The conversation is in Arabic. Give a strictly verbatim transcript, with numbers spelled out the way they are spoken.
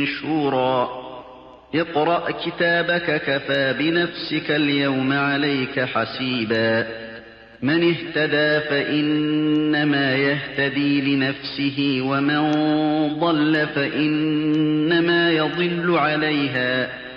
شورى اقرأ كتابك كفى بنفسك اليوم عليك حسيبا من اهتدى فإنما يهتدي لنفسه ومن ضل فإنما يضل عليها